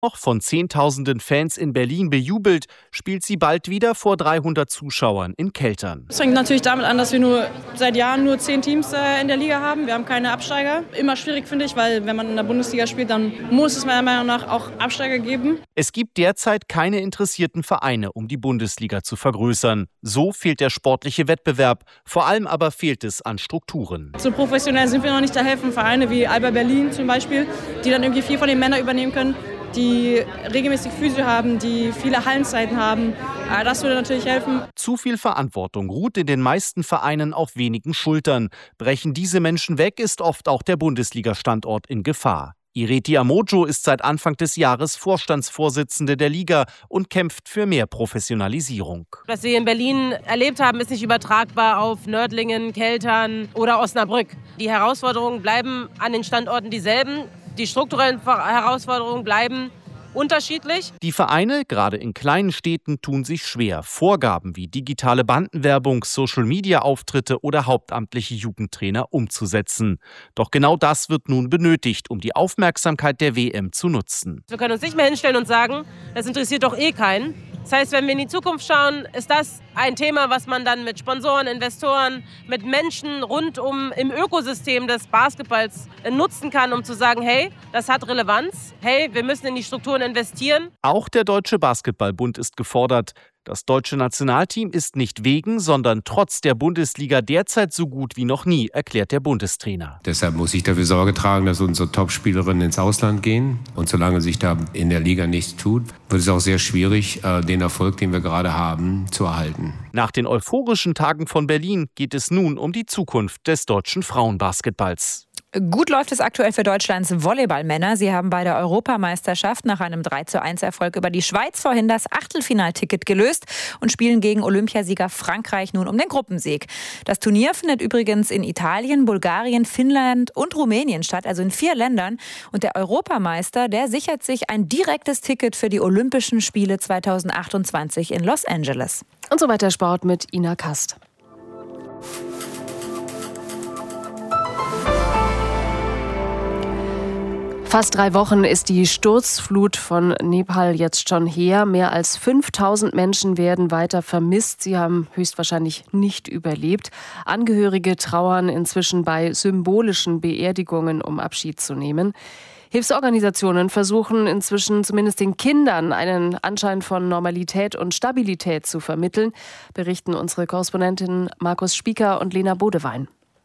Auch von Zehntausenden Fans in Berlin bejubelt, spielt sie bald wieder vor 300 Zuschauern in Keltern. Es fängt natürlich damit an, dass wir seit Jahren nur 10 Teams in der Liga haben. Wir haben keine Absteiger. Immer schwierig, finde ich, weil wenn man in der Bundesliga spielt, dann muss es meiner Meinung nach auch Absteiger geben. Es gibt derzeit keine interessierten Vereine, um die Bundesliga zu vergrößern. So fehlt der sportliche Wettbewerb. Vor allem aber fehlt es an Strukturen. So professionell sind wir noch nicht. Da helfen Vereine wie Alba Berlin zum Beispiel, die dann irgendwie viel von den Männern übernehmen können, die regelmäßig Physio haben, die viele Hallenzeiten haben. Das würde natürlich helfen. Zu viel Verantwortung ruht in den meisten Vereinen auf wenigen Schultern. Brechen diese Menschen weg, ist oft auch der Bundesliga-Standort in Gefahr. Ireti Amojo ist seit Anfang des Jahres Vorstandsvorsitzende der Liga und kämpft für mehr Professionalisierung. Was wir in Berlin erlebt haben, ist nicht übertragbar auf Nördlingen, Keltern oder Osnabrück. Die Herausforderungen bleiben an den Standorten dieselben. Die strukturellen Herausforderungen bleiben unterschiedlich. Die Vereine, gerade in kleinen Städten, tun sich schwer, Vorgaben wie digitale Bandenwerbung, Social-Media-Auftritte oder hauptamtliche Jugendtrainer umzusetzen. Doch genau das wird nun benötigt, um die Aufmerksamkeit der WM zu nutzen. Wir können uns nicht mehr hinstellen und sagen, das interessiert doch eh keinen. Das heißt, wenn wir in die Zukunft schauen, ist das ein Thema, was man dann mit Sponsoren, Investoren, mit Menschen rundum im Ökosystem des Basketballs nutzen kann, um zu sagen, hey, das hat Relevanz, hey, wir müssen in die Strukturen investieren. Auch der Deutsche Basketballbund ist gefordert. Das deutsche Nationalteam ist nicht wegen, sondern trotz der Bundesliga derzeit so gut wie noch nie, erklärt der Bundestrainer. Deshalb muss ich dafür Sorge tragen, dass unsere Topspielerinnen ins Ausland gehen. Und solange sich da in der Liga nichts tut, wird es auch sehr schwierig, den Erfolg, den wir gerade haben, zu erhalten. Nach den euphorischen Tagen von Berlin geht es nun um die Zukunft des deutschen Frauenbasketballs. Gut läuft es aktuell für Deutschlands Volleyballmänner. Sie haben bei der Europameisterschaft nach einem 3:1-Erfolg über die Schweiz vorhin das Achtelfinalticket gelöst und spielen gegen Olympiasieger Frankreich nun um den Gruppensieg. Das Turnier findet übrigens in Italien, Bulgarien, Finnland und Rumänien statt, also in 4 Ländern. Und der Europameister, der sichert sich ein direktes Ticket für die Olympischen Spiele 2028 in Los Angeles. Und so weiter Sport mit Ina Kast. Fast 3 Wochen ist die Sturzflut von Nepal jetzt schon her. Mehr als 5000 Menschen werden weiter vermisst. Sie haben höchstwahrscheinlich nicht überlebt. Angehörige trauern inzwischen bei symbolischen Beerdigungen, um Abschied zu nehmen. Hilfsorganisationen versuchen inzwischen zumindest den Kindern einen Anschein von Normalität und Stabilität zu vermitteln, berichten unsere Korrespondentinnen Markus Spieker und Lena Bodewein.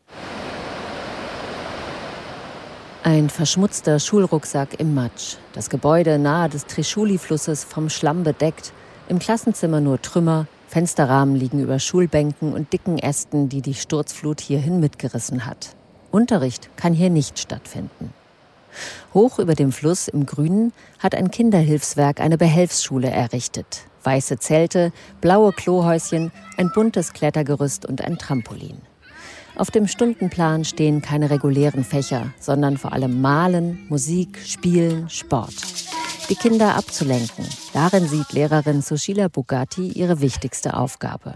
Ein verschmutzter Schulrucksack im Matsch. Das Gebäude nahe des Trishuli-Flusses vom Schlamm bedeckt. Im Klassenzimmer nur Trümmer. Fensterrahmen liegen über Schulbänken und dicken Ästen, die die Sturzflut hierhin mitgerissen hat. Unterricht kann hier nicht stattfinden. Hoch über dem Fluss im Grünen hat ein Kinderhilfswerk eine Behelfsschule errichtet. Weiße Zelte, blaue Klohäuschen, ein buntes Klettergerüst und ein Trampolin. Auf dem Stundenplan stehen keine regulären Fächer, sondern vor allem Malen, Musik, Spielen, Sport. Die Kinder abzulenken. Darin sieht Lehrerin Sushila Bugatti ihre wichtigste Aufgabe.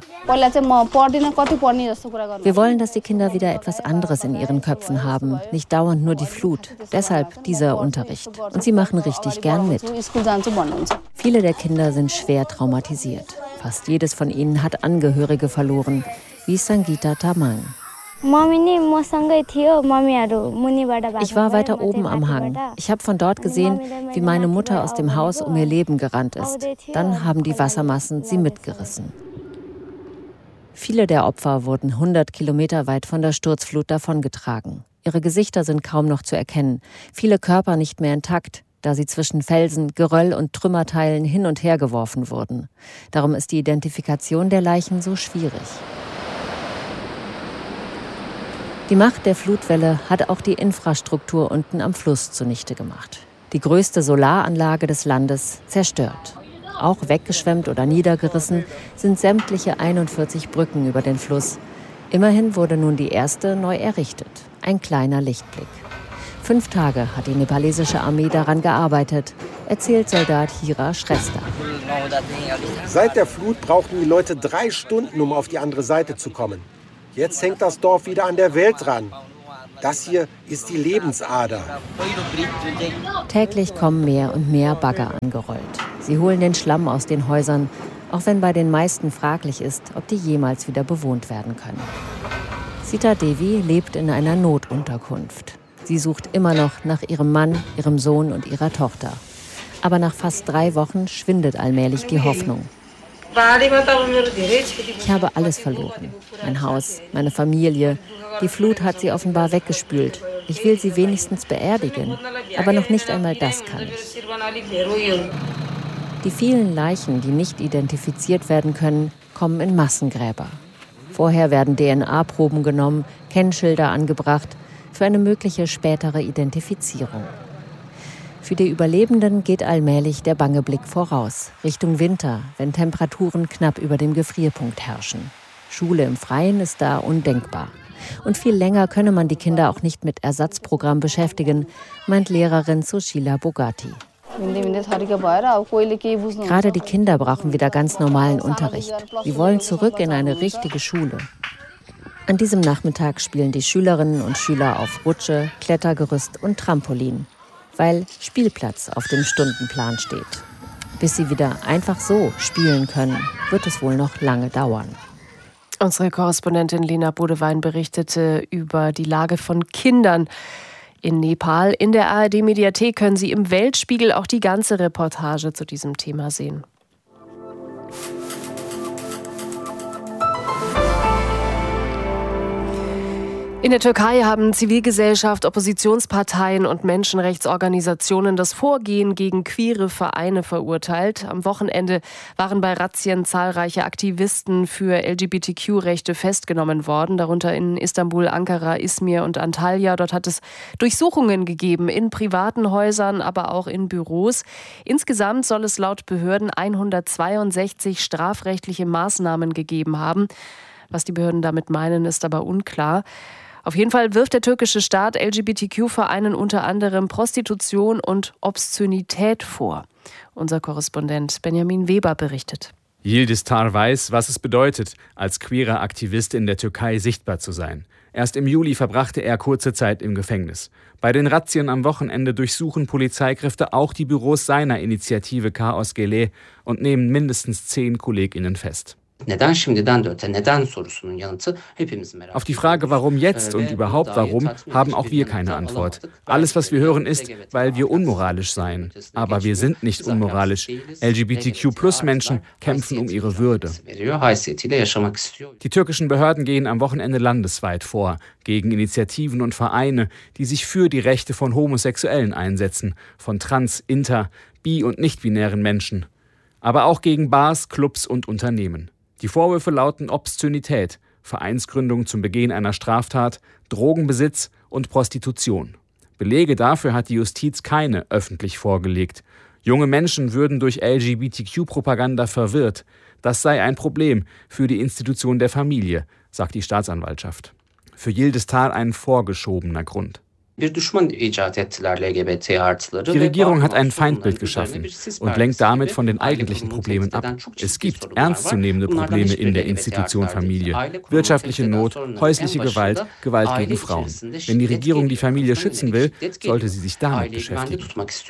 Wir wollen, dass die Kinder wieder etwas anderes in ihren Köpfen haben, nicht dauernd nur die Flut. Deshalb dieser Unterricht. Und sie machen richtig gern mit. Viele der Kinder sind schwer traumatisiert. Fast jedes von ihnen hat Angehörige verloren, wie Sangeeta Tamang. Ich war weiter oben am Hang. Ich habe von dort gesehen, wie meine Mutter aus dem Haus um ihr Leben gerannt ist. Dann haben die Wassermassen sie mitgerissen. Viele der Opfer wurden 100 Kilometer weit von der Sturzflut davongetragen. Ihre Gesichter sind kaum noch zu erkennen. Viele Körper nicht mehr intakt, da sie zwischen Felsen, Geröll und Trümmerteilen hin und her geworfen wurden. Darum ist die Identifikation der Leichen so schwierig. Die Macht der Flutwelle hat auch die Infrastruktur unten am Fluss zunichte gemacht. Die größte Solaranlage des Landes zerstört. Auch weggeschwemmt oder niedergerissen sind sämtliche 41 Brücken über den Fluss. Immerhin wurde nun die erste neu errichtet. Ein kleiner Lichtblick. 5 Tage hat die nepalesische Armee daran gearbeitet, erzählt Soldat Hira Shrestha. Seit der Flut brauchten die Leute 3 Stunden, um auf die andere Seite zu kommen. Jetzt hängt das Dorf wieder an der Welt dran. Das hier ist die Lebensader. Täglich kommen mehr und mehr Bagger angerollt. Sie holen den Schlamm aus den Häusern, auch wenn bei den meisten fraglich ist, ob die jemals wieder bewohnt werden können. Sita Devi lebt in einer Notunterkunft. Sie sucht immer noch nach ihrem Mann, ihrem Sohn und ihrer Tochter. Aber nach fast 3 Wochen schwindet allmählich die Hoffnung. Ich habe alles verloren. Mein Haus, meine Familie. Die Flut hat sie offenbar weggespült. Ich will sie wenigstens beerdigen. Aber noch nicht einmal das kann ich. Die vielen Leichen, die nicht identifiziert werden können, kommen in Massengräber. Vorher werden DNA-Proben genommen, Kennschilder angebracht für eine mögliche spätere Identifizierung. Für die Überlebenden geht allmählich der bange Blick voraus, Richtung Winter, wenn Temperaturen knapp über dem Gefrierpunkt herrschen. Schule im Freien ist da undenkbar. Und viel länger könne man die Kinder auch nicht mit Ersatzprogramm beschäftigen, meint Lehrerin Sushila Bogati. Gerade die Kinder brauchen wieder ganz normalen Unterricht. Sie wollen zurück in eine richtige Schule. An diesem Nachmittag spielen die Schülerinnen und Schüler auf Rutsche, Klettergerüst und Trampolin, weil Spielplatz auf dem Stundenplan steht. Bis sie wieder einfach so spielen können, wird es wohl noch lange dauern. Unsere Korrespondentin Lena Bodewein berichtete über die Lage von Kindern in Nepal. In der ARD-Mediathek können Sie im Weltspiegel auch die ganze Reportage zu diesem Thema sehen. In der Türkei haben Zivilgesellschaft, Oppositionsparteien und Menschenrechtsorganisationen das Vorgehen gegen queere Vereine verurteilt. Am Wochenende waren bei Razzien zahlreiche Aktivisten für LGBTQ-Rechte festgenommen worden, darunter in Istanbul, Ankara, Izmir und Antalya. Dort hat es Durchsuchungen gegeben in privaten Häusern, aber auch in Büros. Insgesamt soll es laut Behörden 162 strafrechtliche Maßnahmen gegeben haben. Was die Behörden damit meinen, ist aber unklar. Auf jeden Fall wirft der türkische Staat LGBTQ-Vereinen unter anderem Prostitution und Obszönität vor. Unser Korrespondent Benjamin Weber berichtet. Yildiz Tar weiß, was es bedeutet, als queerer Aktivist in der Türkei sichtbar zu sein. Erst im Juli verbrachte er kurze Zeit im Gefängnis. Bei den Razzien am Wochenende durchsuchen Polizeikräfte auch die Büros seiner Initiative Chaos Gele und nehmen mindestens 10 KollegInnen fest. Auf die Frage, warum jetzt und überhaupt warum, haben auch wir keine Antwort. Alles, was wir hören, ist, weil wir unmoralisch seien. Aber wir sind nicht unmoralisch. LGBTQ-Plus-Menschen kämpfen um ihre Würde. Die türkischen Behörden gehen am Wochenende landesweit vor, gegen Initiativen und Vereine, die sich für die Rechte von Homosexuellen einsetzen, von trans-, inter-, bi- und nicht-binären Menschen. Aber auch gegen Bars, Clubs und Unternehmen. Die Vorwürfe lauten Obszönität, Vereinsgründung zum Begehen einer Straftat, Drogenbesitz und Prostitution. Belege dafür hat die Justiz keine öffentlich vorgelegt. Junge Menschen würden durch LGBTQ-Propaganda verwirrt. Das sei ein Problem für die Institution der Familie, sagt die Staatsanwaltschaft. Für Yildiz Tar ein vorgeschobener Grund. Die Regierung hat ein Feindbild geschaffen und lenkt damit von den eigentlichen Problemen ab. Es gibt ernstzunehmende Probleme in der Institution Familie. Wirtschaftliche Not, häusliche Gewalt, Gewalt gegen Frauen. Wenn die Regierung die Familie schützen will, sollte sie sich damit beschäftigen.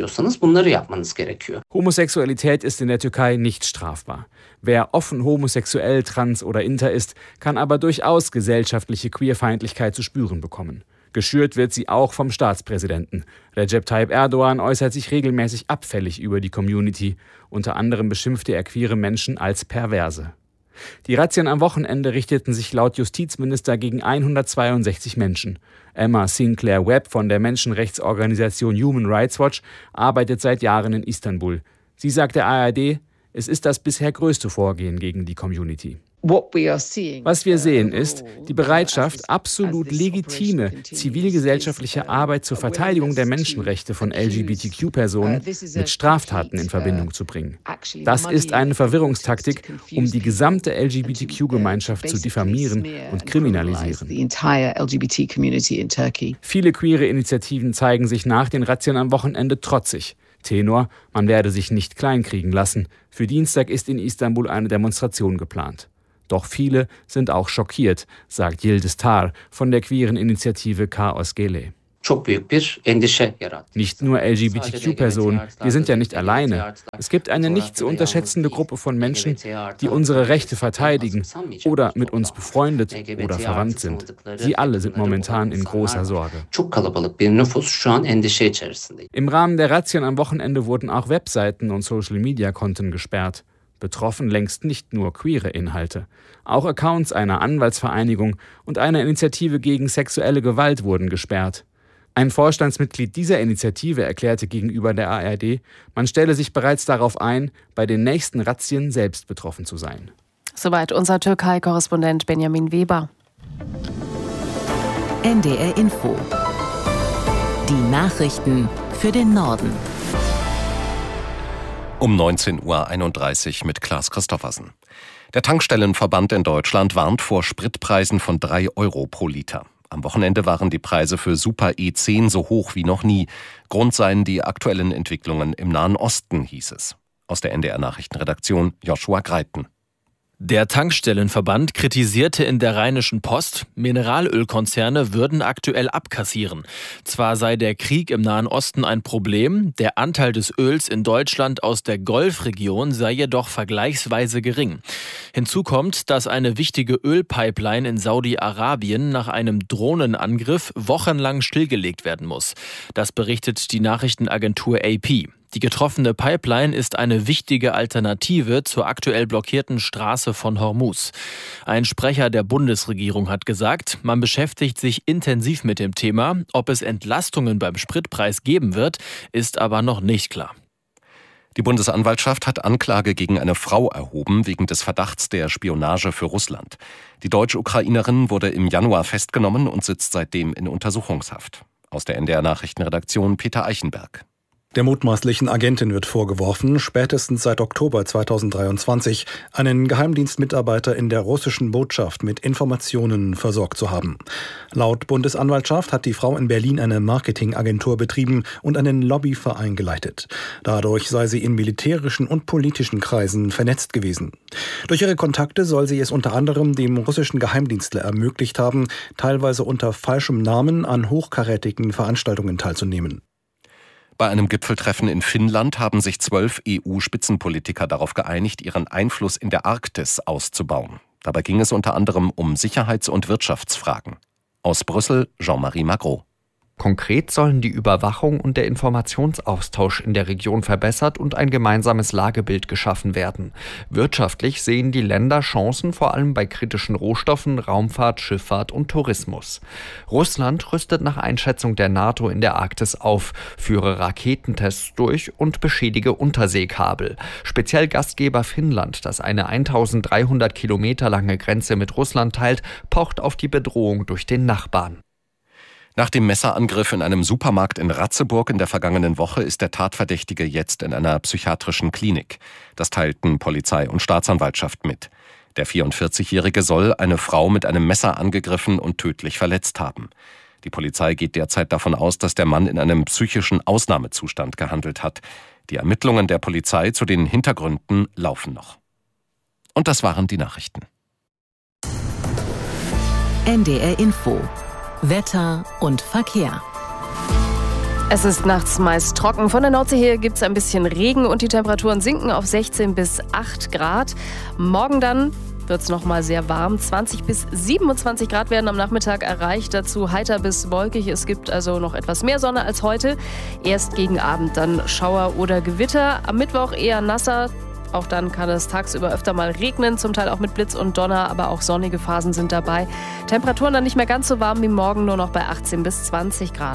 Homosexualität ist in der Türkei nicht strafbar. Wer offen homosexuell, trans oder inter ist, kann aber durchaus gesellschaftliche Queerfeindlichkeit zu spüren bekommen. Geschürt wird sie auch vom Staatspräsidenten. Recep Tayyip Erdogan äußert sich regelmäßig abfällig über die Community. Unter anderem beschimpfte er queere Menschen als Perverse. Die Razzien am Wochenende richteten sich laut Justizminister gegen 162 Menschen. Emma Sinclair Webb von der Menschenrechtsorganisation Human Rights Watch arbeitet seit Jahren in Istanbul. Sie sagt der ARD, es ist das bisher größte Vorgehen gegen die Community. Was wir sehen, ist die Bereitschaft, absolut legitime zivilgesellschaftliche Arbeit zur Verteidigung der Menschenrechte von LGBTQ-Personen mit Straftaten in Verbindung zu bringen. Das ist eine Verwirrungstaktik, um die gesamte LGBTQ-Gemeinschaft zu diffamieren und kriminalisieren. Viele queere Initiativen zeigen sich nach den Razzien am Wochenende trotzig. Tenor, man werde sich nicht kleinkriegen lassen. Für Dienstag ist in Istanbul eine Demonstration geplant. Doch viele sind auch schockiert, sagt Yildiz Tar von der queeren Initiative Chaos Gele. Nicht nur LGBTQ-Personen, wir sind ja nicht alleine. Es gibt eine nicht zu unterschätzende Gruppe von Menschen, die unsere Rechte verteidigen oder mit uns befreundet oder verwandt sind. Sie alle sind momentan in großer Sorge. Im Rahmen der Razzien am Wochenende wurden auch Webseiten und Social-Media-Konten gesperrt. Betroffen längst nicht nur queere Inhalte. Auch Accounts einer Anwaltsvereinigung und einer Initiative gegen sexuelle Gewalt wurden gesperrt. Ein Vorstandsmitglied dieser Initiative erklärte gegenüber der ARD, man stelle sich bereits darauf ein, bei den nächsten Razzien selbst betroffen zu sein. Soweit unser Türkei-Korrespondent Benjamin Weber. NDR Info. Die Nachrichten für den Norden. Um 19.31 Uhr mit Klaas Christoffersen. Der Tankstellenverband in Deutschland warnt vor Spritpreisen von 3 Euro pro Liter. Am Wochenende waren die Preise für Super E10 so hoch wie noch nie. Grund seien die aktuellen Entwicklungen im Nahen Osten, hieß es. Aus der NDR-Nachrichtenredaktion Joshua Greiten. Der Tankstellenverband kritisierte in der Rheinischen Post, Mineralölkonzerne würden aktuell abkassieren. Zwar sei der Krieg im Nahen Osten ein Problem, der Anteil des Öls in Deutschland aus der Golfregion sei jedoch vergleichsweise gering. Hinzu kommt, dass eine wichtige Ölpipeline in Saudi-Arabien nach einem Drohnenangriff wochenlang stillgelegt werden muss. Das berichtet die Nachrichtenagentur AP. Die getroffene Pipeline ist eine wichtige Alternative zur aktuell blockierten Straße von Hormuz. Ein Sprecher der Bundesregierung hat gesagt, man beschäftigt sich intensiv mit dem Thema. Ob es Entlastungen beim Spritpreis geben wird, ist aber noch nicht klar. Die Bundesanwaltschaft hat Anklage gegen eine Frau erhoben wegen des Verdachts der Spionage für Russland. Die Deutsch-Ukrainerin wurde im Januar festgenommen und sitzt seitdem in Untersuchungshaft. Aus der NDR-Nachrichtenredaktion Peter Eichenberg. Der mutmaßlichen Agentin wird vorgeworfen, spätestens seit Oktober 2023 einen Geheimdienstmitarbeiter in der russischen Botschaft mit Informationen versorgt zu haben. Laut Bundesanwaltschaft hat die Frau in Berlin eine Marketingagentur betrieben und einen Lobbyverein geleitet. Dadurch sei sie in militärischen und politischen Kreisen vernetzt gewesen. Durch ihre Kontakte soll sie es unter anderem dem russischen Geheimdienstler ermöglicht haben, teilweise unter falschem Namen an hochkarätigen Veranstaltungen teilzunehmen. Bei einem Gipfeltreffen in Finnland haben sich 12 EU-Spitzenpolitiker darauf geeinigt, ihren Einfluss in der Arktis auszubauen. Dabei ging es unter anderem um Sicherheits- und Wirtschaftsfragen. Aus Brüssel Jean-Marie Magro. Konkret sollen die Überwachung und der Informationsaustausch in der Region verbessert und ein gemeinsames Lagebild geschaffen werden. Wirtschaftlich sehen die Länder Chancen vor allem bei kritischen Rohstoffen, Raumfahrt, Schifffahrt und Tourismus. Russland rüstet nach Einschätzung der NATO in der Arktis auf, führe Raketentests durch und beschädige Unterseekabel. Speziell Gastgeber Finnland, das eine 1300 Kilometer lange Grenze mit Russland teilt, pocht auf die Bedrohung durch den Nachbarn. Nach dem Messerangriff in einem Supermarkt in Ratzeburg in der vergangenen Woche ist der Tatverdächtige jetzt in einer psychiatrischen Klinik. Das teilten Polizei und Staatsanwaltschaft mit. Der 44-Jährige soll eine Frau mit einem Messer angegriffen und tödlich verletzt haben. Die Polizei geht derzeit davon aus, dass der Mann in einem psychischen Ausnahmezustand gehandelt hat. Die Ermittlungen der Polizei zu den Hintergründen laufen noch. Und das waren die Nachrichten. NDR Info. Wetter und Verkehr. Es ist nachts meist trocken. Von der Nordsee her gibt es ein bisschen Regen und die Temperaturen sinken auf 16 bis 8 Grad. Morgen dann wird es nochmal sehr warm. 20 bis 27 Grad werden am Nachmittag erreicht. Dazu heiter bis wolkig. Es gibt also noch etwas mehr Sonne als heute. Erst gegen Abend dann Schauer oder Gewitter. Am Mittwoch eher nasser. Auch dann kann es tagsüber öfter mal regnen, zum Teil auch mit Blitz und Donner, aber auch sonnige Phasen sind dabei. Temperaturen dann nicht mehr ganz so warm wie morgen, nur noch bei 18 bis 20 Grad.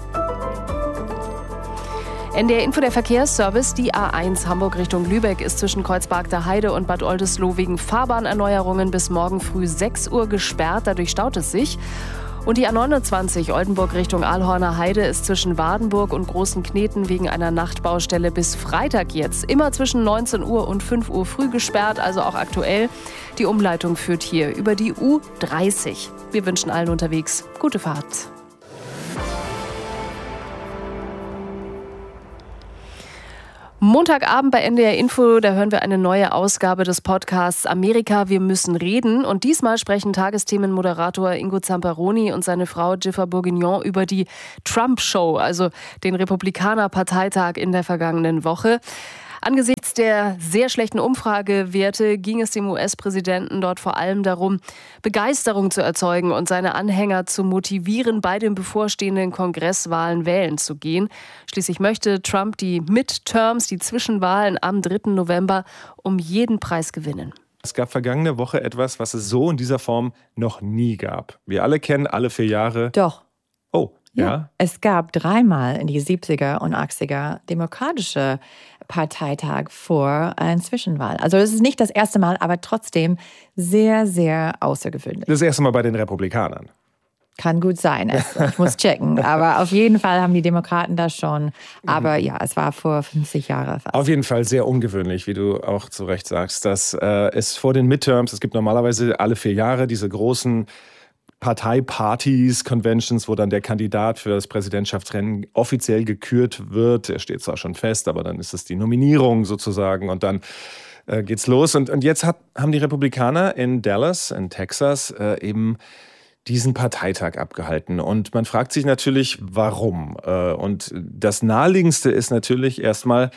NDR Info, der Verkehrsservice. Die A1 Hamburg Richtung Lübeck ist zwischen Kreuzberg der Heide und Bad Oldesloe wegen Fahrbahnerneuerungen bis morgen früh 6 Uhr gesperrt. Dadurch staut es sich. Und die A29 Oldenburg Richtung Aalhorner Heide ist zwischen Wadenburg und Großen Kneten wegen einer Nachtbaustelle bis Freitag jetzt immer zwischen 19 Uhr und 5 Uhr früh gesperrt, also auch aktuell. Die Umleitung führt hier über die U30. Wir wünschen allen unterwegs gute Fahrt. Montagabend bei NDR Info, da hören wir eine neue Ausgabe des Podcasts Amerika, wir müssen reden. Und diesmal sprechen Tagesthemenmoderator Ingo Zamperoni und seine Frau Jiffer Bourguignon über die Trump-Show, also den Republikaner-Parteitag in der vergangenen Woche. Angesichts der sehr schlechten Umfragewerte ging es dem US-Präsidenten dort vor allem darum, Begeisterung zu erzeugen und seine Anhänger zu motivieren, bei den bevorstehenden Kongresswahlen wählen zu gehen. Schließlich möchte Trump die Midterms, die Zwischenwahlen am 3. November, um jeden Preis gewinnen. Es gab vergangene Woche etwas, was es so in dieser Form noch nie gab. Wir alle kennen alle 4 Jahre. Doch. Oh, ja. Es gab 3-mal in die 70er und 80er demokratische Parteitag vor einer Zwischenwahl. Also es ist nicht das erste Mal, aber trotzdem sehr, sehr außergewöhnlich. Das erste Mal bei den Republikanern. Kann gut sein, ich muss checken. Aber auf jeden Fall haben die Demokraten das schon. Aber ja, es war vor 50 Jahren fast. Auf jeden Fall sehr ungewöhnlich, wie du auch zu Recht sagst, dass es vor den Midterms, es gibt normalerweise alle 4 Jahre diese großen Parteipartys, Conventions, wo dann der Kandidat für das Präsidentschaftsrennen offiziell gekürt wird. Er steht zwar schon fest, aber dann ist es die Nominierung sozusagen und dann geht's los. Und jetzt haben die Republikaner in Dallas, in Texas, eben diesen Parteitag abgehalten. Und man fragt sich natürlich, warum? Und das Naheliegendste ist natürlich erstmal,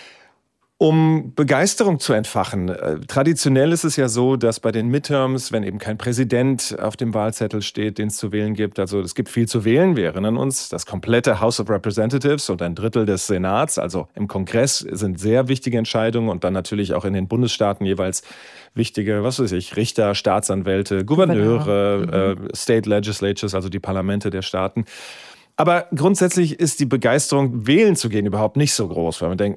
um Begeisterung zu entfachen. Traditionell ist es ja so, dass bei den Midterms, wenn eben kein Präsident auf dem Wahlzettel steht, den es zu wählen gibt, also es gibt viel zu wählen, wir erinnern uns, das komplette House of Representatives und 1/3 des Senats, also im Kongress sind sehr wichtige Entscheidungen und dann natürlich auch in den Bundesstaaten jeweils wichtige, Richter, Staatsanwälte, Gouverneure, State Legislatures, also die Parlamente der Staaten. Aber grundsätzlich ist die Begeisterung, wählen zu gehen, überhaupt nicht so groß, weil man denkt,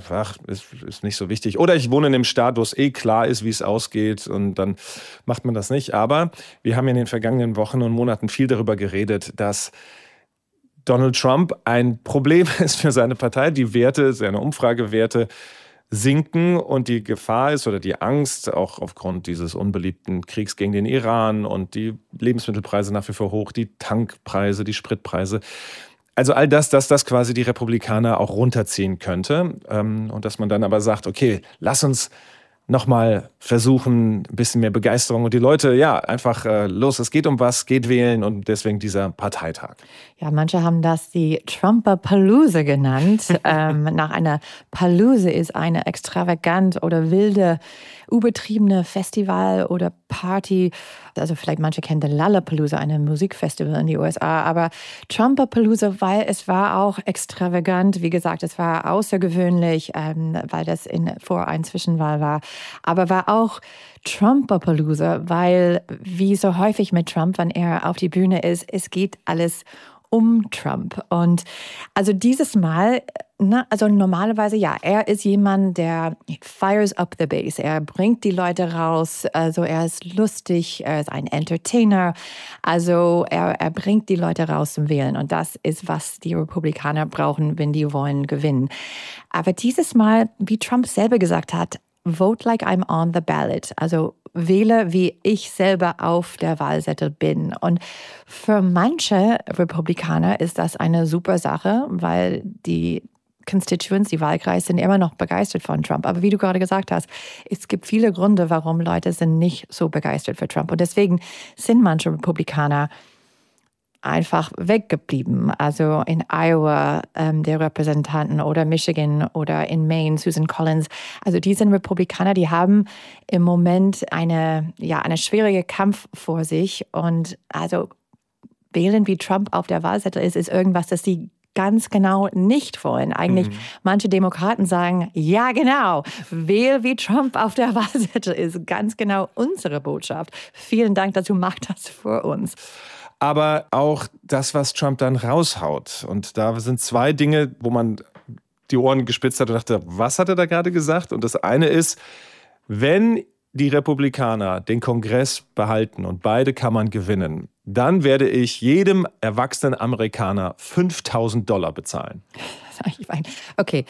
ist nicht so wichtig. Oder ich wohne in einem Staat, wo es klar ist, wie es ausgeht und dann macht man das nicht. Aber wir haben in den vergangenen Wochen und Monaten viel darüber geredet, dass Donald Trump ein Problem ist für seine Partei. Die Werte, seine Umfragewerte sinken und die Gefahr ist oder die Angst, auch aufgrund dieses unbeliebten Kriegs gegen den Iran und die Lebensmittelpreise nach wie vor hoch, die Tankpreise, die Spritpreise. Also all das, dass das quasi die Republikaner auch runterziehen könnte und dass man dann aber sagt, okay, lass uns nochmal versuchen, ein bisschen mehr Begeisterung und die Leute, einfach los, es geht um was, geht wählen und deswegen dieser Parteitag. Ja, manche haben das die Trumper-Palooza genannt. Nach einer Palooza ist eine extravagant oder wilde, übertriebene Festival oder Party. Also vielleicht manche kennen den Lollapalooza, ein Musikfestival in die USA. Aber Trumper-Palooza, weil es war auch extravagant. Wie gesagt, es war außergewöhnlich, weil das vor einer Zwischenwahl war. Aber war auch Trumper-Palooza, weil wie so häufig mit Trump, wenn er auf die Bühne ist, es geht alles um Trump. Und also dieses Mal, also normalerweise er ist jemand, der fires up the base. Er bringt die Leute raus, also er ist lustig, er ist ein Entertainer. Also er bringt die Leute raus zum Wählen. Und das ist, was die Republikaner brauchen, wenn die wollen gewinnen. Aber dieses Mal, wie Trump selber gesagt hat, vote like I'm on the ballot. Also wähle, wie ich selber auf der Wahlzettel bin. Und für manche Republikaner ist das eine super Sache, weil die Constituents, die Wahlkreise, sind immer noch begeistert von Trump. Aber wie du gerade gesagt hast, es gibt viele Gründe, warum Leute sind nicht so begeistert für Trump. Und deswegen sind manche Republikaner einfach weggeblieben. Also in Iowa der Repräsentanten oder Michigan oder in Maine Susan Collins. Also die sind Republikaner, die haben im Moment eine schwierige Kampf vor sich. Und also wählen wie Trump auf der Wahlzettel ist irgendwas, das sie ganz genau nicht wollen. Eigentlich manche Demokraten sagen, ja genau, wähl wie Trump auf der Wahlzettel ist ganz genau unsere Botschaft. Vielen Dank, dass du machst das für uns. Aber auch das, was Trump dann raushaut. Und da sind 2 Dinge, wo man die Ohren gespitzt hat und dachte, was hat er da gerade gesagt? Und das eine ist, wenn die Republikaner den Kongress behalten und beide Kammern gewinnen, dann werde ich jedem erwachsenen Amerikaner $5.000 bezahlen. Okay,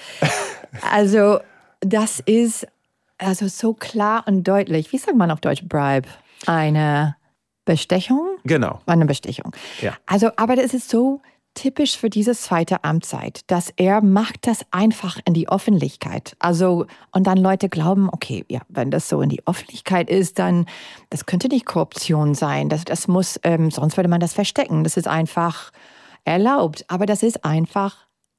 also das ist also so klar und deutlich. Wie sagt man auf Deutsch Bribe? Eine Bestechung? Genau. Eine Bestechung. Ja. Also, aber das ist so typisch für diese zweite Amtszeit, dass er macht das einfach in die Öffentlichkeit. Also, und dann Leute glauben, okay, ja, wenn das so in die Öffentlichkeit ist, dann, das könnte nicht Korruption sein. Das muss, sonst würde man das verstecken. Das ist einfach erlaubt. Aber das ist einfach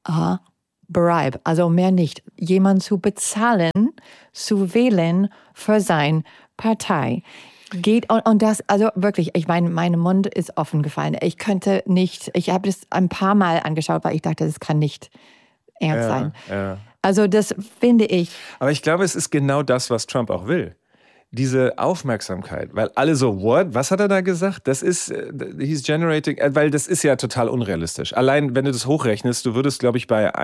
Bribe, also mehr nicht. Jemand zu bezahlen, zu wählen für seine Partei. Geht und das, also wirklich, ich meine, mein Mund ist offen gefallen. Ich habe das ein paar Mal angeschaut, weil ich dachte, das kann nicht ernst sein. Ja. Also das finde ich. Aber ich glaube, es ist genau das, was Trump auch will. Diese Aufmerksamkeit, weil alle so, what? Was hat er da gesagt? Das ist, he's generating, weil das ist ja total unrealistisch. Allein, wenn du das hochrechnest, du würdest, glaube ich, bei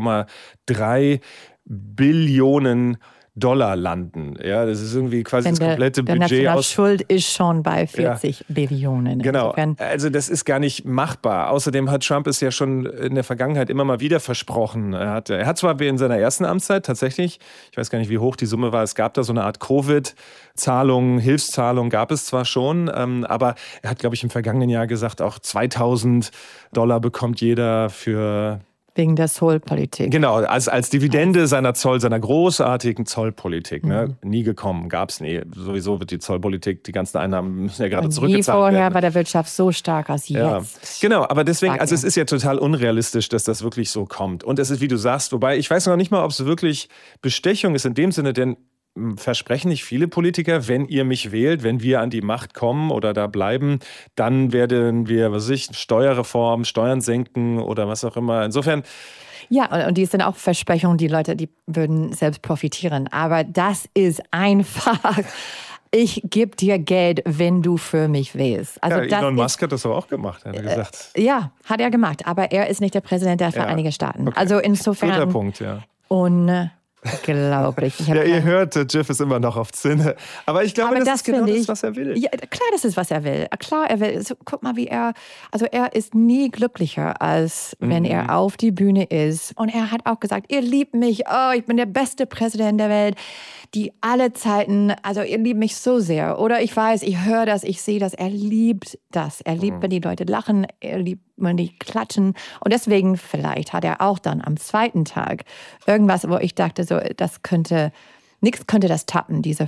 1,3 Billionen Dollar landen. Ja, das ist irgendwie quasi das komplette Budget aus. Die Nationalschuld ist schon bei 40 Billionen. Genau. Insofern. Also das ist gar nicht machbar. Außerdem hat Trump es ja schon in der Vergangenheit immer mal wieder versprochen. Er hat zwar in seiner ersten Amtszeit tatsächlich, ich weiß gar nicht, wie hoch die Summe war, es gab da so eine Art Covid-Zahlung, Hilfszahlung gab es zwar schon, aber er hat, glaube ich, im vergangenen Jahr gesagt, auch $2.000 bekommt jeder für... Wegen der Zollpolitik. Genau, als Dividende seiner großartigen Zollpolitik. Ne? Nie gekommen, gab es nie. Sowieso wird die Zollpolitik, die ganzen Einnahmen müssen ja gerade zurückgezahlt werden. Nie vorher war der Wirtschaft so stark als jetzt. Genau, aber deswegen, also es ist ja total unrealistisch, dass das wirklich so kommt. Und es ist, wie du sagst, wobei ich weiß noch nicht mal, ob es wirklich Bestechung ist in dem Sinne, denn versprechen nicht viele Politiker, wenn ihr mich wählt, wenn wir an die Macht kommen oder da bleiben, dann werden wir, Steuerreform, Steuern senken oder was auch immer. Insofern... Ja, und die sind auch Versprechungen, die Leute, die würden selbst profitieren. Aber das ist einfach... Ich gebe dir Geld, wenn du für mich wählst. Also Elon Musk hat das aber auch gemacht, hat er gesagt. Ja, hat er gemacht. Aber er ist nicht der Präsident der Vereinigten Staaten. Okay. Also insofern... Guter Punkt, ja. Unglaublich. Ja, ihr hört, Jeff ist immer noch auf Zinne. Aber ich glaube, das ist genau das, was er will. Ja, klar, das ist, was er will. Klar, er will. Also, guck mal, er ist nie glücklicher, als wenn er auf die Bühne ist. Und er hat auch gesagt, ihr liebt mich. Oh, ich bin der beste Präsident der Welt. Die alle Zeiten, also ihr liebt mich so sehr. Oder ich weiß, ich höre das, ich sehe das. Er liebt das. Er liebt, wenn die Leute lachen. Er liebt, wenn die klatschen. Und deswegen vielleicht hat er auch dann am zweiten Tag irgendwas, wo ich dachte, so, nichts könnte das tappen, diese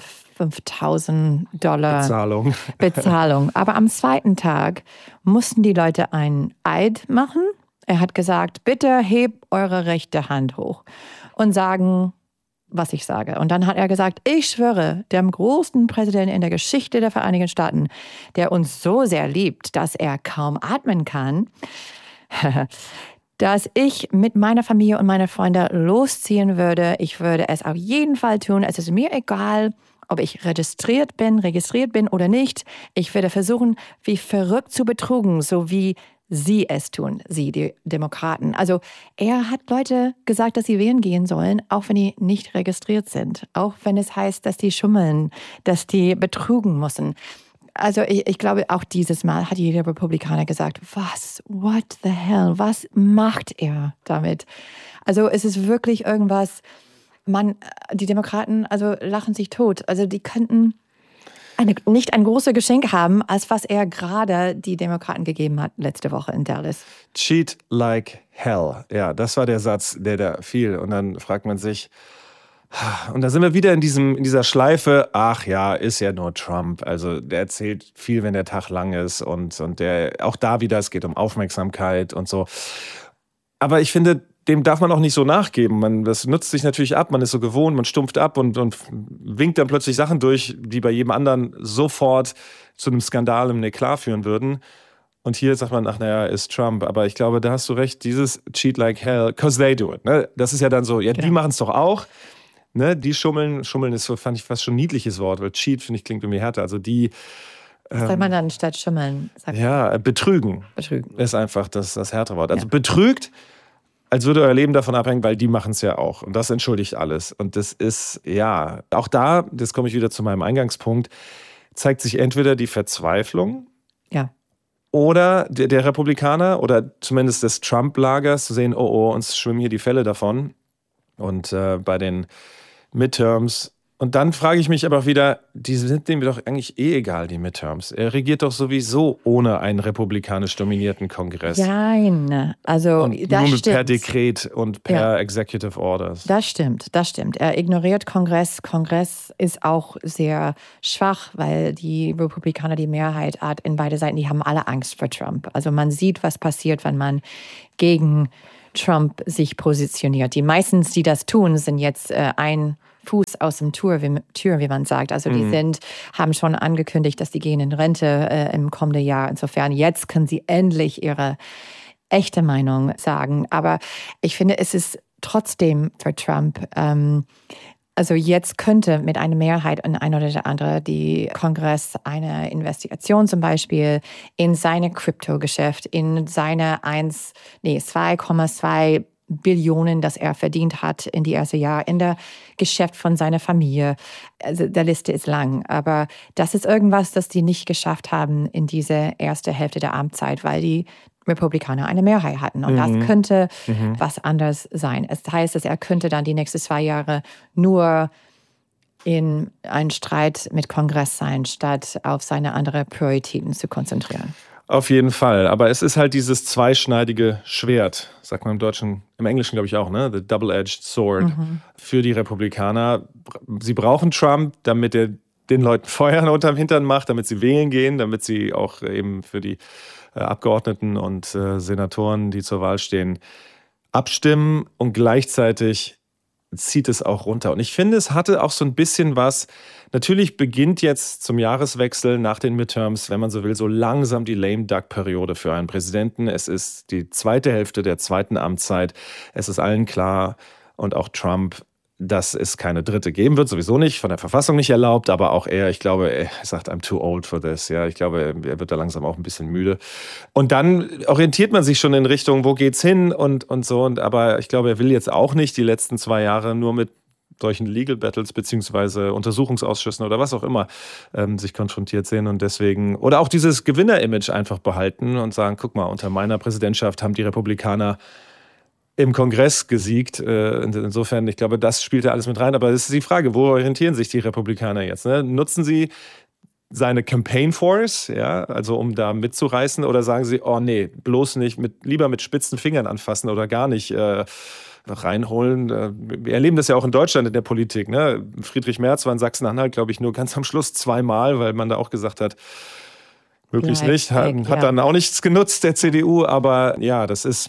$5.000 Bezahlung. Aber am zweiten Tag mussten die Leute einen Eid machen. Er hat gesagt, bitte hebt eure rechte Hand hoch und sagen, was ich sage. Und dann hat er gesagt, ich schwöre dem größten Präsidenten in der Geschichte der Vereinigten Staaten, der uns so sehr liebt, dass er kaum atmen kann, dass ich mit meiner Familie und meinen Freunden losziehen würde. Ich würde es auf jeden Fall tun. Es ist mir egal, ob ich registriert bin oder nicht. Ich werde versuchen, wie verrückt zu betrügen, so wie Sie es tun, Sie, die Demokraten. Also er hat Leute gesagt, dass sie wählen gehen sollen, auch wenn die nicht registriert sind. Auch wenn es heißt, dass die schummeln, dass die betrügen müssen. Also ich glaube, auch dieses Mal hat jeder Republikaner gesagt, what the hell, was macht er damit? Also es ist wirklich irgendwas, die Demokraten lachen sich tot. Also die könnten nicht ein großes Geschenk haben, als was er gerade die Demokraten gegeben hat letzte Woche in Dallas. Cheat like hell. Ja, das war der Satz, der da fiel. Und dann fragt man sich, und da sind wir wieder in dieser Schleife, ach ja, ist ja nur Trump. Also der erzählt viel, wenn der Tag lang ist. Und auch da wieder, es geht um Aufmerksamkeit und so. Aber ich finde, dem darf man auch nicht so nachgeben. Das nutzt sich natürlich ab, man ist so gewohnt, man stumpft ab und winkt dann plötzlich Sachen durch, die bei jedem anderen sofort zu einem Skandal im Eklat führen würden. Und hier sagt man, ach naja, ist Trump. Aber ich glaube, da hast du recht, dieses Cheat like hell, cause they do it. Ne? Das ist ja dann so, ja, die machen es doch auch. Ne? Die schummeln ist so, fand ich fast schon ein niedliches Wort, weil Cheat, finde ich, klingt irgendwie härter. Also die... Was sagt man dann statt schummeln? Betrügen. Betrügen ist einfach das härtere Wort. Also betrügt, als würde euer Leben davon abhängen, weil die machen es ja auch. Und das entschuldigt alles. Und das ist, ja, auch da, das komme ich wieder zu meinem Eingangspunkt, zeigt sich entweder die Verzweiflung oder der Republikaner oder zumindest des Trump-Lagers zu sehen, oh, uns schwimmen hier die Fälle davon. Und bei den Midterms Und dann frage ich mich aber wieder, die sind dem doch eigentlich egal, die Midterms. Er regiert doch sowieso ohne einen republikanisch dominierten Kongress. Nein, also und das nur stimmt. Per Dekret und per Executive Orders. Das stimmt. Er ignoriert Kongress. Kongress ist auch sehr schwach, weil die Republikaner die Mehrheit hat in beide Seiten. Die haben alle Angst vor Trump. Also man sieht, was passiert, wenn man gegen Trump sich positioniert. Die meisten, die das tun, sind jetzt ein Fuß aus dem Tür, wie man sagt. Also die haben schon angekündigt, dass die gehen in Rente im kommenden Jahr. Insofern, jetzt können sie endlich ihre echte Meinung sagen. Aber ich finde, es ist trotzdem für Trump, also jetzt könnte mit einer Mehrheit und ein oder der andere die Kongress eine Investigation zum Beispiel in seine Kryptogeschäft, in seine 2,2 Billionen, das er verdient hat in die ersten Jahre, in der Geschäft von seiner Familie. Also der Liste ist lang, aber das ist irgendwas, das die nicht geschafft haben in diese erste Hälfte der Amtszeit, weil die Republikaner eine Mehrheit hatten. Und das könnte was anderes sein. Es heißt, dass er könnte dann die nächsten 2 Jahre nur in einen Streit mit Kongress sein, statt auf seine anderen Prioritäten zu konzentrieren. Auf jeden Fall. Aber es ist halt dieses zweischneidige Schwert, sagt man im Deutschen, im Englischen glaube ich auch, ne? The double-edged sword für die Republikaner. Sie brauchen Trump, damit er den Leuten Feuer unterm Hintern macht, damit sie wählen gehen, damit sie auch eben für die Abgeordneten und Senatoren, die zur Wahl stehen, abstimmen, und gleichzeitig zieht es auch runter. Und ich finde, es hatte auch so ein bisschen was. Natürlich beginnt jetzt zum Jahreswechsel nach den Midterms, wenn man so will, so langsam die Lame-Duck-Periode für einen Präsidenten. Es ist die zweite Hälfte der zweiten Amtszeit. Es ist allen klar, und auch Trump, dass es keine dritte geben wird, sowieso nicht, von der Verfassung nicht erlaubt, aber auch er, ich glaube, er sagt, I'm too old for this. Ja, ich glaube, er wird da langsam auch ein bisschen müde. Und dann orientiert man sich schon in Richtung, wo geht's hin und so. Aber ich glaube, er will jetzt auch nicht die letzten 2 Jahre nur mit solchen Legal Battles beziehungsweise Untersuchungsausschüssen oder was auch immer sich konfrontiert sehen, und deswegen, oder auch dieses Gewinner-Image einfach behalten und sagen, guck mal, unter meiner Präsidentschaft haben die Republikaner im Kongress gesiegt. Insofern, ich glaube, das spielt da alles mit rein. Aber das ist die Frage, wo orientieren sich die Republikaner jetzt? Ne? Nutzen sie seine Campaign Force, ja, also um da mitzureißen, oder sagen sie, oh nee, bloß nicht, lieber mit spitzen Fingern anfassen oder gar nicht reinholen. Wir erleben das ja auch in Deutschland in der Politik. Ne? Friedrich Merz war in Sachsen-Anhalt, glaube ich, nur ganz am Schluss 2-mal, weil man da auch gesagt hat, möglichst nicht. Hat dann auch nichts genutzt, der CDU. Aber ja, das ist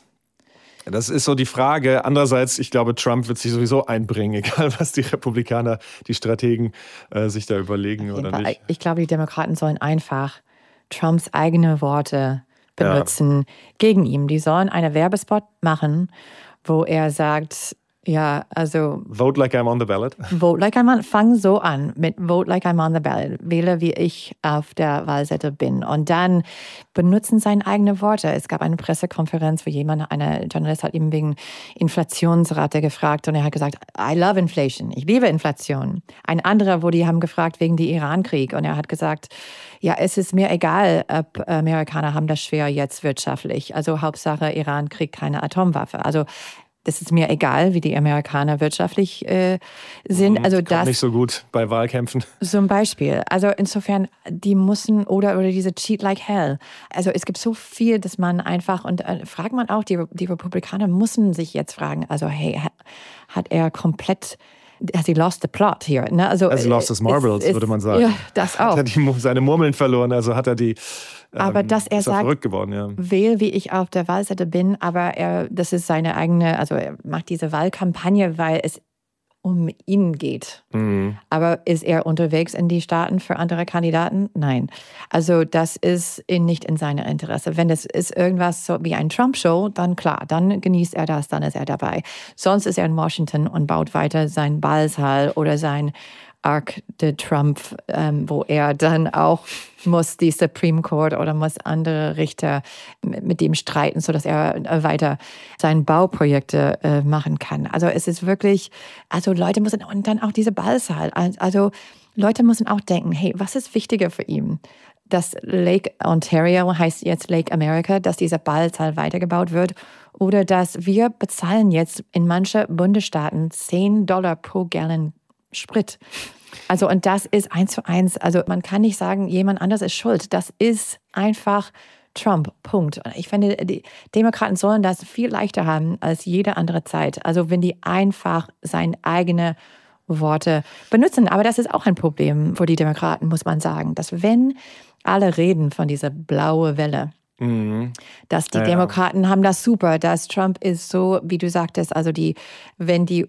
so die Frage. Andererseits, ich glaube, Trump wird sich sowieso einbringen, egal was die Republikaner, die Strategen sich da überlegen oder nicht. Ich glaube, die Demokraten sollen einfach Trumps eigene Worte benutzen gegen ihn. Die sollen einen Werbespot machen, wo er sagt, ja, also Vote like I'm on the ballot. Vote like I'm on, fang so an mit Vote like I'm on the ballot. Wähle, wie ich auf der Wahlseite bin. Und dann benutzen seine eigenen Worte. Es gab eine Pressekonferenz, wo eine Journalist hat ihm wegen Inflationsrate gefragt, und er hat gesagt, I love inflation. Ich liebe Inflation. Ein anderer, wo die haben gefragt wegen dem Irankrieg, und er hat gesagt, ja, es ist mir egal, ob Amerikaner haben das schwer jetzt wirtschaftlich. Also Hauptsache, Iran kriegt keine Atomwaffe. Also das ist mir egal, wie die Amerikaner wirtschaftlich sind. Also das nicht so gut bei Wahlkämpfen. Zum Beispiel. Also insofern, die müssen oder diese Cheat like hell. Also es gibt so viel, dass man einfach, und fragt man auch, die Republikaner müssen sich jetzt fragen, also hey, hat er komplett, has he lost the plot here? Ne? Also, he lost his marbles, würde man sagen. Ja, das auch. Hat er seine Murmeln verloren, also hat er die... Aber dass er sagt, verrückt geworden, ja. Wähl, wie ich auf der Wahlseite bin, aber das ist seine eigene, also er macht diese Wahlkampagne, weil es um ihn geht. Aber ist er unterwegs in die Staaten für andere Kandidaten? Nein. Also das ist nicht in seinem Interesse. Wenn das ist irgendwas so wie ein Trump-Show, dann klar, dann genießt er das, dann ist er dabei. Sonst ist er in Washington und baut weiter seinen Ballsaal oder sein Arc de Trump, wo er dann auch muss die Supreme Court oder muss andere Richter mit dem streiten, sodass er weiter seine Bauprojekte machen kann. Also es ist wirklich, also Leute müssen, und dann auch diese Ballsaal, also Leute müssen auch denken, hey, was ist wichtiger für ihn? Dass Lake Ontario heißt jetzt Lake America, dass dieser Ballsaal weitergebaut wird, oder dass wir bezahlen jetzt in manchen Bundesstaaten $10 pro Gallon Sprit. Also und das ist 1:1. Also man kann nicht sagen, jemand anders ist schuld. Das ist einfach Trump, Punkt. Ich finde, die Demokraten sollen das viel leichter haben als jede andere Zeit. Also wenn die einfach seine eigenen Worte benutzen. Aber das ist auch ein Problem für die Demokraten, muss man sagen, dass wenn alle reden von dieser blauen Welle, dass die Demokraten haben das super, dass Trump ist so, wie du sagtest, also wenn die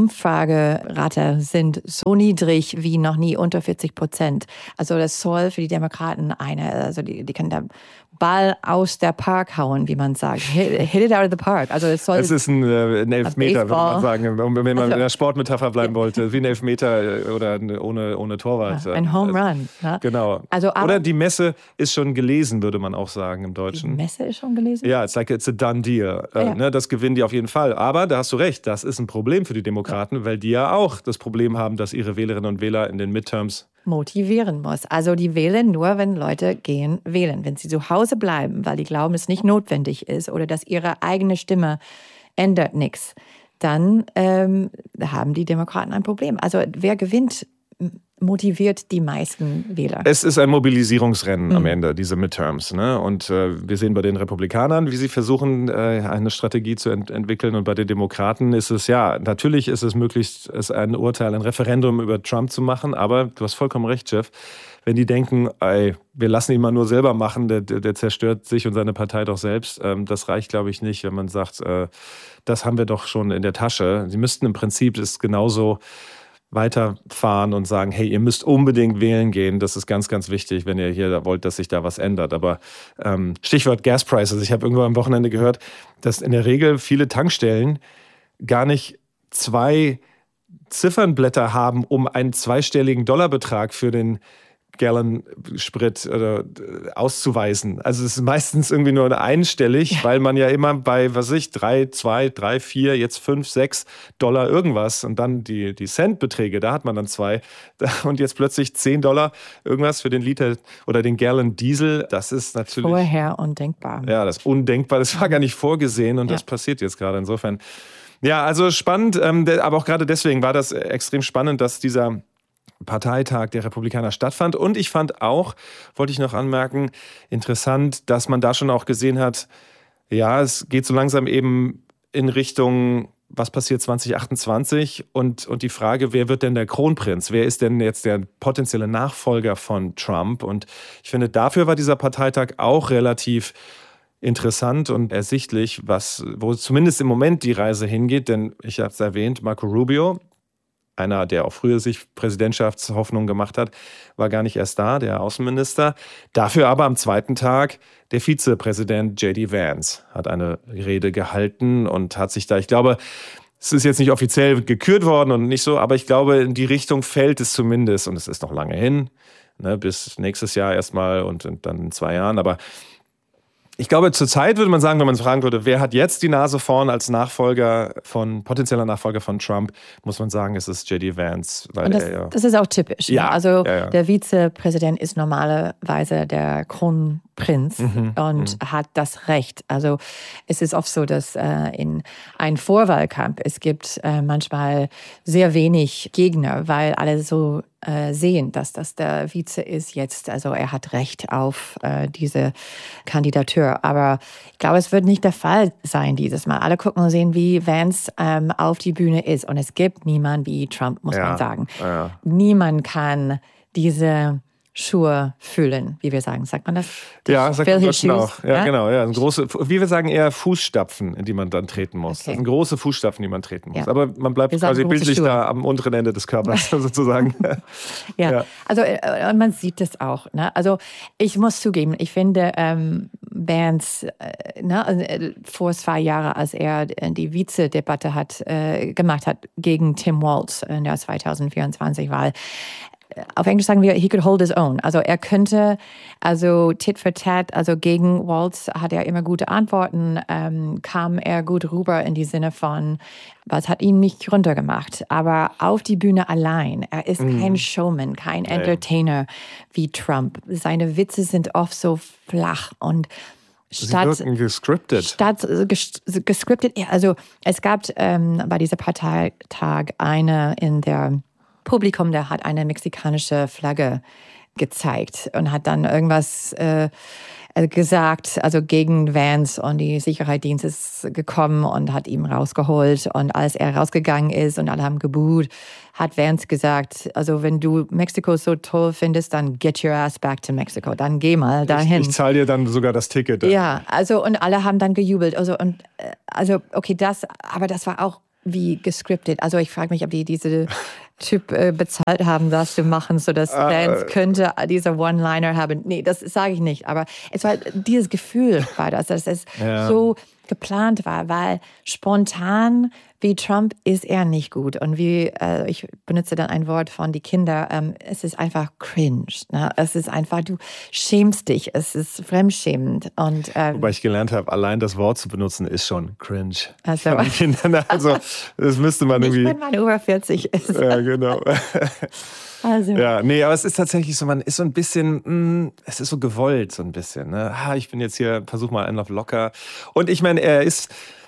Umfragerate sind so niedrig wie noch nie, unter 40%. Also das soll für die Demokraten die können da Ball aus der Park hauen, wie man sagt. Hit it out of the park. Also es ist ein Elfmeter, würde man sagen, wenn man in der Sportmetapher bleiben wollte. Wie ein Elfmeter oder ohne Torwart. Ein Home Run. Ja. Genau. Oder die Messe ist schon gelesen, würde man auch sagen im Deutschen. Die Messe ist schon gelesen? Ja, it's a done deal. Das gewinnen die auf jeden Fall. Aber da hast du recht, das ist ein Problem für die Demokraten, weil die ja auch das Problem haben, dass ihre Wählerinnen und Wähler in den Midterms motivieren muss. Also die wählen nur, wenn Leute gehen wählen. Wenn sie zu Hause bleiben, weil die glauben, es nicht notwendig ist oder dass ihre eigene Stimme ändert nichts, dann haben die Demokraten ein Problem. Also wer gewinnt, motiviert die meisten Wähler. Es ist ein Mobilisierungsrennen am Ende, diese Midterms. Ne? Und wir sehen bei den Republikanern, wie sie versuchen, eine Strategie zu entwickeln. Und bei den Demokraten ist es, natürlich ist es möglich, ein Urteil, ein Referendum über Trump zu machen. Aber du hast vollkommen recht, Jeff. Wenn die denken, wir lassen ihn mal nur selber machen, der zerstört sich und seine Partei doch selbst, das reicht, glaube ich, nicht, wenn man sagt, das haben wir doch schon in der Tasche. Sie müssten im Prinzip es genauso weiterfahren und sagen, hey, ihr müsst unbedingt wählen gehen. Das ist ganz, ganz wichtig, wenn ihr hier wollt, dass sich da was ändert. Aber Stichwort Gas Prices. Ich habe irgendwo am Wochenende gehört, dass in der Regel viele Tankstellen gar nicht 2 Ziffernblätter haben, um einen zweistelligen Dollarbetrag für den Gallon Sprit auszuweisen. Also es ist meistens irgendwie nur einstellig, weil man ja immer bei, 3, 2, 3, 4, jetzt 5, 6 Dollar irgendwas und dann die Centbeträge, da hat man dann 2 und jetzt plötzlich $10 irgendwas für den Liter oder den Gallon Diesel. Das ist natürlich vorher undenkbar. Ja, das ist undenkbar. Das war gar nicht vorgesehen und das passiert jetzt gerade. Insofern, ja, also spannend, aber auch gerade deswegen war das extrem spannend, dass dieser Parteitag der Republikaner stattfand. Und ich fand auch, wollte ich noch anmerken, interessant, dass man da schon auch gesehen hat, es geht so langsam eben in Richtung, was passiert 2028 und die Frage, wer wird denn der Kronprinz? Wer ist denn jetzt der potenzielle Nachfolger von Trump? Und ich finde, dafür war dieser Parteitag auch relativ interessant und ersichtlich, wo zumindest im Moment die Reise hingeht. Denn ich habe es erwähnt, Marco Rubio, einer, der auch früher sich Präsidentschaftshoffnung gemacht hat, war gar nicht erst da, der Außenminister. Dafür aber am zweiten Tag der Vizepräsident J.D. Vance hat eine Rede gehalten und hat sich da, ich glaube, es ist jetzt nicht offiziell gekürt worden und nicht so, aber ich glaube, in die Richtung fällt es zumindest, und es ist noch lange hin, bis nächstes Jahr erstmal und dann in 2 Jahren, aber ich glaube, zurzeit würde man sagen, wenn man fragen würde, wer hat jetzt die Nase vorn als potenzieller Nachfolger von Trump, muss man sagen, es ist J.D. Vance. Weil das ist auch typisch. Ja, also der Vizepräsident ist normalerweise der Kronprinz und hat das Recht. Also es ist oft so, dass in einem Vorwahlkampf es gibt manchmal sehr wenig Gegner, weil alle so sehen, dass das der Vize ist jetzt. Also er hat Recht auf diese Kandidatur. Aber ich glaube, es wird nicht der Fall sein dieses Mal. Alle gucken und sehen, wie Vance auf die Bühne ist. Und es gibt niemanden wie Trump, muss man sagen. Ja. Niemand kann diese Schuhe fühlen, wie wir sagen. Sagt man das? Ja, sagt man das auch. Ja, genau. Ja, große, wie wir sagen, eher Fußstapfen, in die man dann treten muss. Okay. Das sind große Fußstapfen, die man treten muss. Ja. Aber man bleibt quasi bildlich da am unteren Ende des Körpers sozusagen. Ja, also man sieht das auch. Ne? Also ich muss zugeben, ich finde Vance vor 2 Jahren, als er die Vize-Debatte gemacht hat gegen Tim Walz in der 2024-Wahl, auf Englisch sagen wir, he could hold his own. Also er könnte, tit for tat, also gegen Walz hat er immer gute Antworten, kam er gut rüber in die Sinne von, was hat ihn nicht runtergemacht. Aber auf die Bühne allein, er ist kein Showman, kein Entertainer wie Trump. Seine Witze sind oft so flach und gescriptet, also es gab bei diesem Parteitag eine in der Publikum, der hat eine mexikanische Flagge gezeigt und hat dann irgendwas gesagt, also gegen Vance, und die Sicherheitsdienst ist gekommen und hat ihn rausgeholt, und als er rausgegangen ist und alle haben gebuht, hat Vance gesagt, also wenn du Mexiko so toll findest, dann get your ass back to Mexico, dann geh mal dahin. Ich zahle dir dann sogar das Ticket. Ja, also und alle haben dann gejubelt, also okay, aber das war auch wie gescriptet. Also ich frage mich, ob die diese Typ bezahlt haben, das zu machen, sodass Vance könnte diese One-Liner haben. Nee, das sage ich nicht. Aber es war dieses Gefühl, dass es so geplant war, weil spontan wie Trump ist er nicht gut. Und ich benutze dann ein Wort von die Kinder, es ist einfach cringe. Ne? Es ist einfach, du schämst dich, es ist fremdschämend. Und, wobei ich gelernt habe, allein das Wort zu benutzen ist schon cringe. Also, also das müsste man irgendwie... Wenn man über 40 ist. Ja, genau. Also. Ja, nee, aber es ist tatsächlich so, man ist so ein bisschen, es ist so gewollt so ein bisschen. Ne? Ich bin jetzt hier, versuch mal einen auf locker. Und ich meine, er ist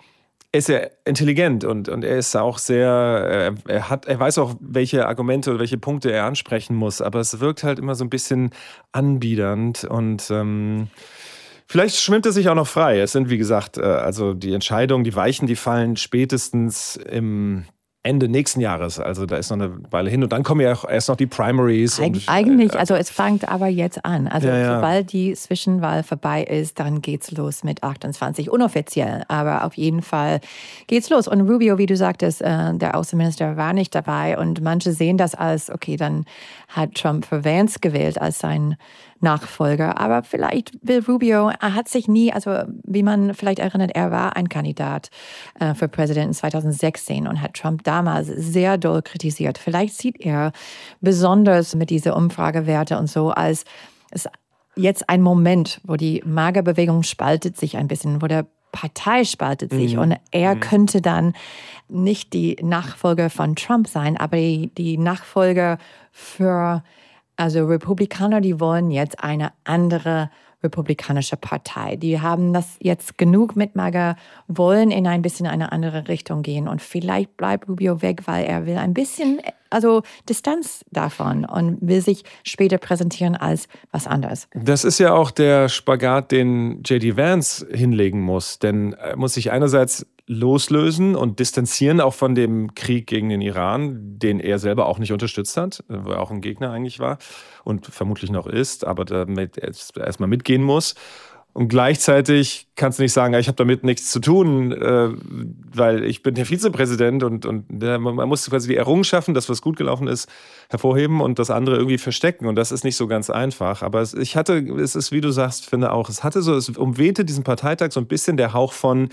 ja intelligent und er ist auch sehr, er weiß auch, welche Argumente oder welche Punkte er ansprechen muss, aber es wirkt halt immer so ein bisschen anbiedernd und vielleicht schwimmt er sich auch noch frei. Es sind, wie gesagt, also die Entscheidungen, die Weichen, die fallen spätestens im Ende nächsten Jahres. Also da ist noch eine Weile hin. Und dann kommen ja auch erst noch die Primaries. Eigentlich, also es fängt aber jetzt an. Also sobald die Zwischenwahl vorbei ist, dann geht's los mit 28. Unoffiziell, aber auf jeden Fall geht's los. Und Rubio, wie du sagtest, der Außenminister war nicht dabei. Und manche sehen das als, okay, dann hat Trump für Vance gewählt als sein Nachfolger. Aber vielleicht will Rubio, er hat sich nie, also wie man vielleicht erinnert, er war ein Kandidat für Präsidenten 2016 und hat Trump damals sehr doll kritisiert. Vielleicht sieht er besonders mit diesen Umfragewerte und so als es jetzt ein Moment, wo die MAGA-Bewegung spaltet sich ein bisschen, wo der Partei spaltet sich und er könnte dann nicht die Nachfolger von Trump sein, aber die Nachfolger für Republikaner, die wollen jetzt eine andere republikanische Partei. Die haben das jetzt genug mit MAGA, wollen in ein bisschen eine andere Richtung gehen und vielleicht bleibt Rubio weg, weil er will ein bisschen Distanz davon und will sich später präsentieren als was anderes. Das ist ja auch der Spagat, den J.D. Vance hinlegen muss, denn er muss sich einerseits loslösen und distanzieren auch von dem Krieg gegen den Iran, den er selber auch nicht unterstützt hat, wo er auch ein Gegner eigentlich war und vermutlich noch ist, aber damit erstmal mitgehen muss. Und gleichzeitig kannst du nicht sagen, ich habe damit nichts zu tun, weil ich bin der Vizepräsident und man muss quasi die Errungenschaften, das, was gut gelaufen ist, hervorheben und das andere irgendwie verstecken. Und das ist nicht so ganz einfach. Aber es ist, wie du sagst, finde auch, es umwehte diesen Parteitag so ein bisschen der Hauch von,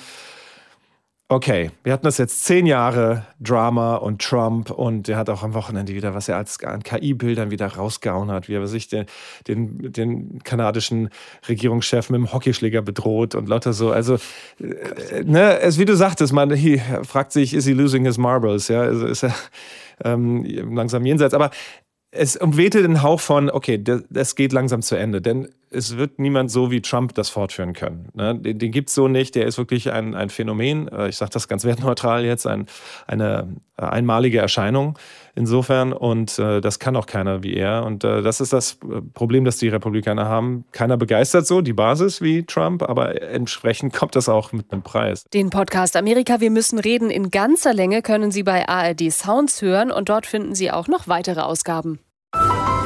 okay, wir hatten das jetzt 10 Jahre Drama und Trump und der hat auch am Wochenende wieder, was er an KI-Bildern wieder rausgehauen hat, wie er sich den kanadischen Regierungschef mit dem Hockeyschläger bedroht und lauter so. Also, wie du sagtest, man fragt sich, is he losing his marbles? Ja, also ist er langsam jenseits. Aber es umwehte den Hauch von, okay, das geht langsam zu Ende, denn es wird niemand so wie Trump das fortführen können. Ne? Den gibt es so nicht, der ist wirklich ein Phänomen. Ich sage das ganz wertneutral jetzt, eine einmalige Erscheinung insofern und das kann auch keiner wie er. Und das ist das Problem, das die Republikaner haben. Keiner begeistert so die Basis wie Trump, aber entsprechend kommt das auch mit einem Preis. Den Podcast Amerika, wir müssen reden in ganzer Länge können Sie bei ARD Sounds hören und dort finden Sie auch noch weitere Ausgaben.